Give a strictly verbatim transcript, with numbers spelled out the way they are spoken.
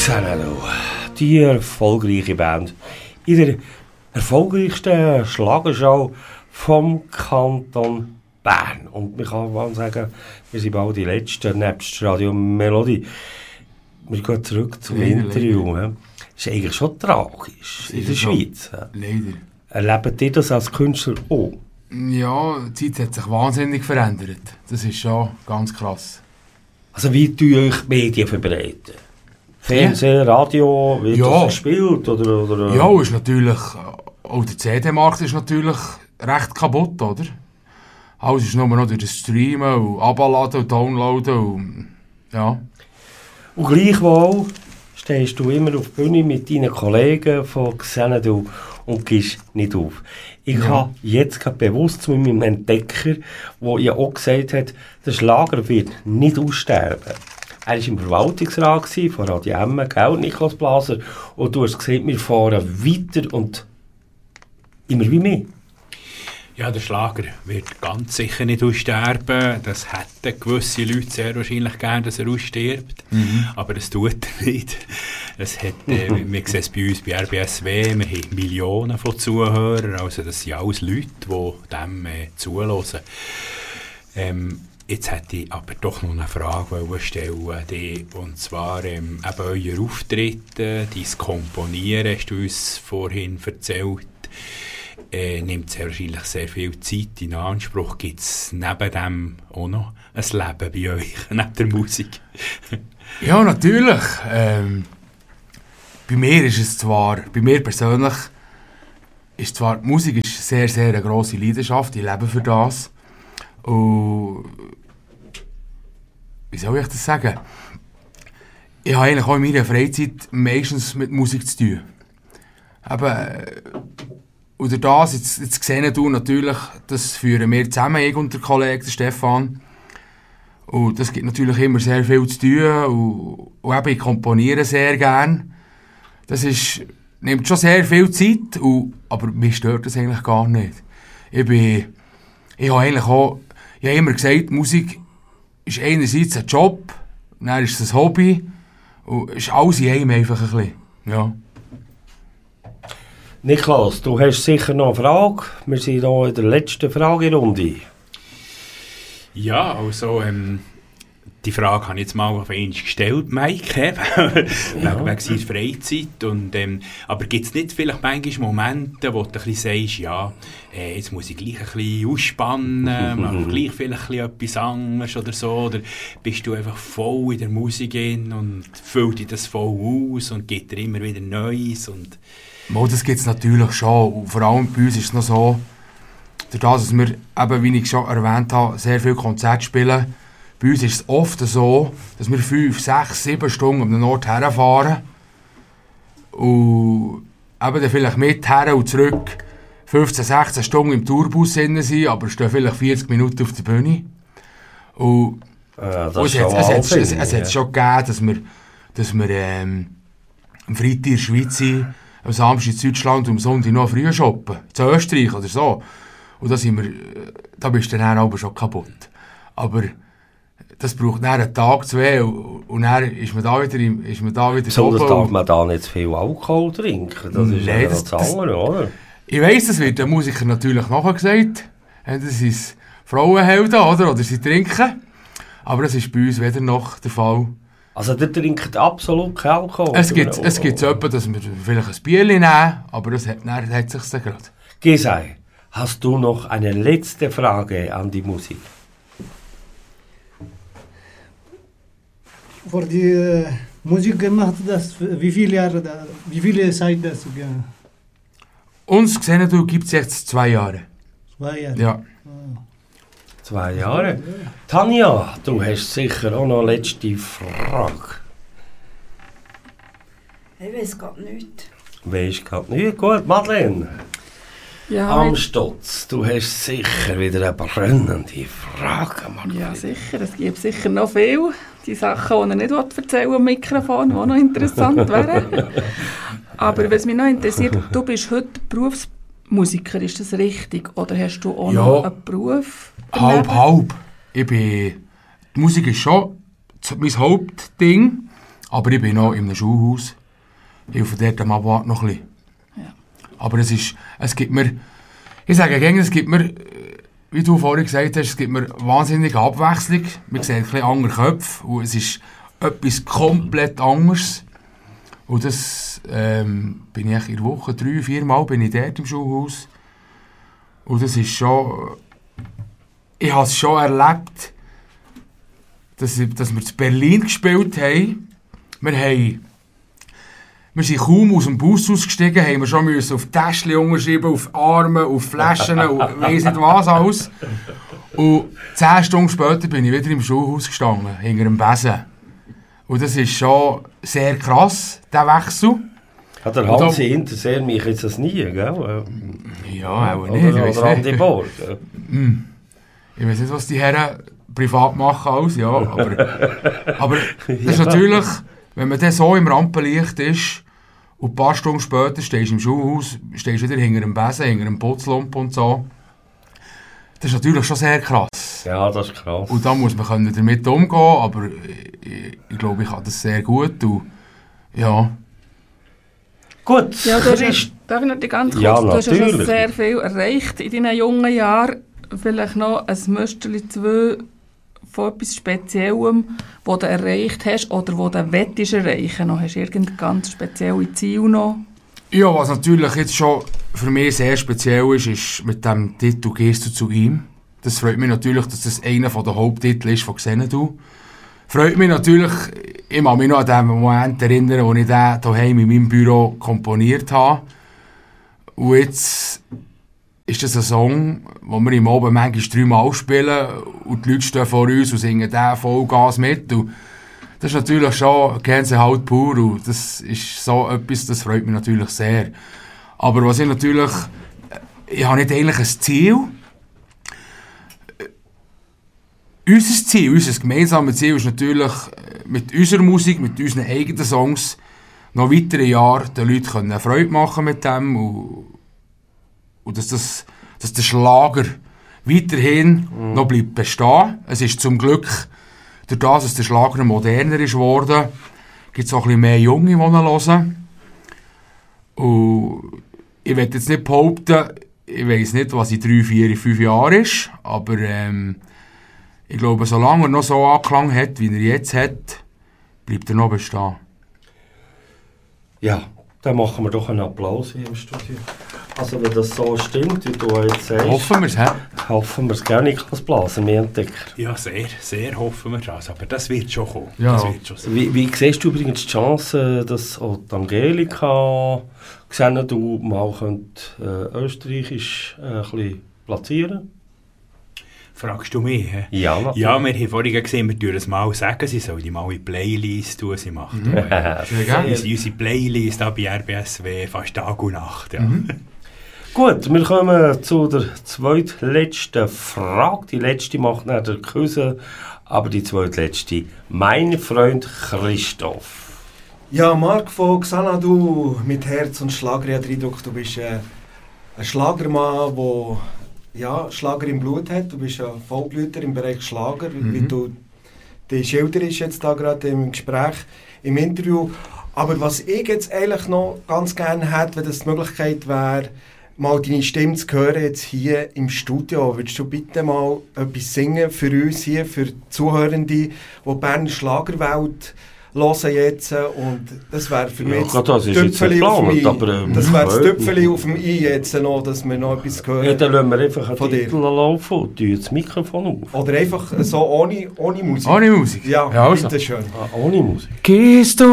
Xanadu, die erfolgreiche Band in der erfolgreichsten Schlagershow vom Kanton Bern. Und man kann mal sagen, wir sind bald die Letzten, nebst Radio Melodie. Wir gehen zurück zum leider, Interview. Leider. Das ist eigentlich schon tragisch in der Schweiz. So. Leider. Erlebt ihr das als Künstler auch? Ja, die Zeit hat sich wahnsinnig verändert. Das ist schon ganz krass. Also wie tun euch die Medien verbreiten? Fernsehen, ja. Radio, wird ja. das gespielt? Oder, oder? Ja, ist natürlich, auch der C D-Markt ist natürlich recht kaputt, oder? Alles ist nur noch durch das Streamen und Abladen und Downloaden und ja. Und gleichwohl stehst du immer auf der Bühne mit deinen Kollegen von Xanadu und gehst nicht auf. Ich ja. habe jetzt gerade bewusst mit meinem Entdecker, der ja auch gesagt hat, der Schlager wird nicht aussterben. Er war im Verwaltungsrat von Radio Emmen, gell, Niklas Blaser, und du hast gesehen, wir fahren weiter und immer wie mehr. Ja, der Schlager wird ganz sicher nicht aussterben. Das hätten gewisse Leute sehr wahrscheinlich gern, dass er ausstirbt. Mhm. Aber das tut er nicht. Es hat, äh, wir sehen es bei uns bei R B S W, wir haben Millionen von Zuhörern. Also das sind alles Leute, die dem äh, zuhören. Ähm, jetzt hätte ich aber doch noch eine Frage stellen, die, und zwar ähm, eben euer Auftritte, dein Komponieren, hast du uns vorhin erzählt. Äh, nimmt sehr wahrscheinlich sehr viel Zeit in Anspruch. Gibt es neben dem auch noch ein Leben bei euch, neben der Musik? Ja, natürlich. Ähm, bei mir ist es zwar, bei mir persönlich, ist zwar, die Musik ist sehr, sehr eine grosse Leidenschaft. Ich lebe für das. Und wie soll ich das sagen? Ich habe eigentlich auch in meiner Freizeit meistens mit Musik zu tun. Aber oder das, jetzt, jetzt sehen du natürlich, das führen wir zusammen, ich und der Kollege, der Stefan. Und das gibt natürlich immer sehr viel zu tun. Und, und eben, ich komponiere sehr gern. Das ist, nimmt schon sehr viel Zeit, und, aber mich stört das eigentlich gar nicht. Ich bin, ich habe eigentlich auch, ich habe immer gesagt, Musik ist einerseits ein Job, dann ist es ein Hobby, und ist alles in einem einfach ein bisschen, ja. Niklas, du hast sicher noch eine Frage. Wir sind hier in der letzten Fragerunde. Ja, also ähm, die Frage habe ich jetzt mal auf einmal gestellt, Mike, ja. wegen seiner Freizeit. Und, ähm, aber gibt es nicht vielleicht manchmal Momente, wo du ein bisschen sagst, ja, äh, jetzt muss ich gleich ein bisschen ausspannen, mache gleich vielleicht ein bisschen etwas anderes oder so? Oder bist du einfach voll in der Musik in und füllt dich das voll aus und gibt dir immer wieder Neues? Und Mal, das gibt es natürlich schon. Und vor allem bei uns ist es noch so, dadurch, dass wir, eben, wie ich schon erwähnt habe, sehr viele Konzerte spielen. Bei uns ist es oft so, dass wir fünf, sechs, sieben Stunden an den Ort herfahren. Und eben dann vielleicht mit her und zurück fünfzehn, sechzehn Stunden im Tourbus sind, aber stehen vielleicht vierzig Minuten auf der Bühne. Und, ja, das und es, hat, es, hat, es, es ja. hat schon gegeben, dass wir, dass wir ähm, am Freitag in der Schweiz sind, am Samstag in Deutschland und am Sonntag noch früh shoppen. In Österreich oder so. Und da, sind wir, da bist du dann aber schon kaputt. Aber das braucht dann einen Tag, zwei, und, und dann ist man da wieder ist man da wieder so. Das darf man da nicht zu viel Alkohol trinken. Das ist ja das, das andere, oder? Ich weiss, das wird den Musikern natürlich nachher gesagt. Das sind Frauenhelden, oder? Oder sie trinken. Aber das ist bei uns weder noch der Fall. Also der trinkt absolut keinen Alkohol? Es gibt es gibt so etwas, dass wir vielleicht ein Bierchen nehmen, aber das hat, dann hat sich dann gerade. Gesei, hast du noch eine letzte Frage an die Musik? Für die äh, Musik gemacht, das, wie viele Jahre, wie viele Zeit das? Ja. Uns Xanadu gibt es jetzt zwei Jahre. Zwei Jahre? Ja. Oh. Zwei Jahre. Ja. Tanja, du hast sicher auch noch eine letzte Frage. Ich weiß gar nicht. Weisst gar nicht? Gut, Madeleine. Ja, Am Stutz, du hast sicher wieder eine brennende Frage. Madeleine. Ja, sicher. Es gibt sicher noch viel. Die Sachen, die er nicht erzählen am Mikrofon, die auch noch interessant wären. Aber was mich noch interessiert, du bist heute Berufsmusiker, ist das richtig? Oder hast du auch ja. noch einen Beruf? Halb, halb. Ich bin, die Musik ist schon mein Hauptding, Aber ich bin noch in einem Schulhaus. Ich helfe dort am Abwart noch ein bisschen. Ja. Aber es ist, es gibt mir, ich sage gerne, es gibt mir, wie du vorhin gesagt hast, es gibt mir wahnsinnige Abwechslung. Man sieht ein bisschen andere Köpfe und es ist etwas komplett anderes. Und das ähm, bin ich in der Woche drei, vier Mal bin ich dort im Schulhaus. Und das ist schon, ich habe es schon erlebt, dass, dass wir in Berlin gespielt haben. Wir haben Wir sind kaum aus dem Bus ausgestiegen, haben wir schon müssen auf Täschchen unterschreiben, auf Arme, auf Flaschen und weiss nicht was alles. Und zehn Stunden später bin ich wieder im Schulhaus gestanden, hinter dem Besen. Und das ist schon sehr krass, der Wechsel. Hat der Hansi Hinterseer mich jetzt das nie, gell? Ja, auch nicht. Oder, oder Andi Borg. Ich weiß nicht, was die Herren privat machen alles, ja. Aber, aber das ist natürlich, wenn man dann so im Rampenlicht ist und ein paar Stunden später stehst du im Schulhaus, stehst du wieder hinter einem Besen, hinter einem Putzlump und so. Das ist natürlich schon sehr krass. Ja, das ist krass. Und da muss man können damit umgehen, aber ich, ich glaube, ich kann das sehr gut. Und, ja. Gut, Ja, du hast, darf ich noch die ganz kurz, Ja, du hast ja schon natürlich. sehr viel erreicht in deinen jungen Jahren. Vielleicht noch ein Müsterli zwei von etwas Speziellem, das du erreicht hast oder das du willst erreichen. Noch hast du irgendein ganz spezielles Ziel noch? Ja, was natürlich jetzt schon für mich sehr speziell ist, ist mit dem Titel «Gehst du zu ihm?». Das freut mich natürlich, dass das einer der Haupttitel ist von «Xenadu». Freut mich natürlich, ich kann mich noch an den Moment erinnern, wo ich den daheim in meinem Büro komponiert habe. Und jetzt ist das ein Song, den wir im Abend manchmal dreimal spielen und die Leute stehen vor uns und singen den Vollgas mit. Und das ist natürlich schon Gänsehaut pur und das ist so etwas, das freut mich natürlich sehr. Aber was ich natürlich, ich habe nicht eigentlich ein Ziel. Unser Ziel, unser gemeinsames Ziel ist natürlich, mit unserer Musik, mit unseren eigenen Songs noch weitere Jahre den Leuten Freude machen mit dem und, und dass, das, dass der Schlager weiterhin mhm. noch bleibt bestehen. Es ist zum Glück, durch das, dass der Schlager moderner ist geworden, gibt es auch ein bisschen mehr Junge, die ihn hören. Und ich will jetzt nicht behaupten, ich weiss nicht, was in drei, vier, fünf Jahren ist, aber ähm, ich glaube, solange er noch so Anklang hat, wie er jetzt hat, bleibt er noch bestehen. Ja, dann machen wir doch einen Applaus hier im Studio. Also wenn das so stimmt, wie du jetzt sagst, Hoffen wir es, hä? hoffen wir es gerne. Ich kann es blasen, wir Entdecker. Ja, sehr, sehr hoffen wir das. Aber das wird schon kommen. Ja. Das wird schon sein. Wie, wie siehst du übrigens die Chance, dass auch die Angelika Xenadu mal könnt, äh, österreichisch äh, ein bisschen platzieren? Fragst du mich? He? Ja, natürlich. Ja, wir haben vorhin gesehen, wir tun es mal sagen, sie soll die mal in die Playlist tun. Sie macht Mhm. äh, Sehr gerne. unsere, unsere Playlist da bei R B S W fast Tag und Nacht. Ja. Mhm. Gut, wir kommen zu der zweitletzten Frage. Die letzte macht nicht der Küsse, aber die zweitletzte. Mein Freund Christoph. Ja, Marc von Xenadu mit Herz und Schlager. Ich habe den Eindruck, du bist äh, ein Schlagermann, der ja, Schlager im Blut hat. Du bist ein Vollblüter im Bereich Schlager, Mhm. wie du die schilderst jetzt da gerade im Gespräch, im Interview. Aber was ich jetzt eigentlich noch ganz gerne hätte, wenn das die Möglichkeit wäre, mal deine Stimme zu hören jetzt hier im Studio. Würdest du bitte mal etwas singen für uns hier, für die Zuhörende, die die Berner Schlagerwelt hören jetzt? Und das wäre für mich Ja, das ist jetzt Tüpfeli auf dem geplant, I. aber, ähm, Das wäre das freut Tüpfeli mich. auf dem I jetzt noch, dass wir noch etwas hören. Ja, dann lassen wir einfach einen Von dir. Titel laufen und tun das Mikrofon auf. Oder einfach so ohne, ohne Musik. Ohne Musik? Ja, Ja, also. bitteschön. Ah, ohne Musik. Gehst du